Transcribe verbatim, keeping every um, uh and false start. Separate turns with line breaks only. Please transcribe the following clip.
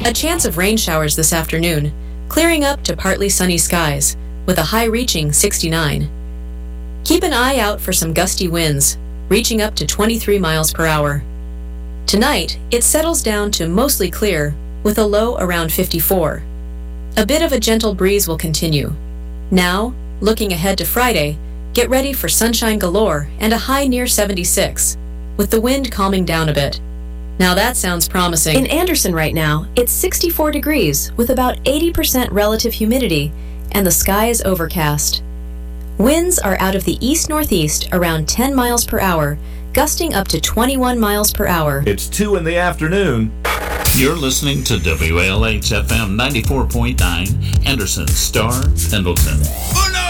A chance of rain showers this afternoon, clearing up to partly sunny skies, with a high reaching sixty-nine. Keep an eye out for some gusty winds, reaching up to twenty-three miles per hour. Tonight, it settles down to mostly clear, with a low around fifty-four. A bit of a gentle breeze will continue. Now, looking ahead to Friday, get ready for sunshine galore and a high near seventy-six, with the wind calming down a bit. Now that sounds promising. In Anderson right now, it's sixty-four degrees with about eighty percent relative humidity, and the sky is overcast. Winds are out of the east-northeast around ten miles per hour, gusting up to twenty-one miles per hour.
It's two in the afternoon.
You're listening to W A L H F M ninety-four point nine, Anderson, Star, Pendleton.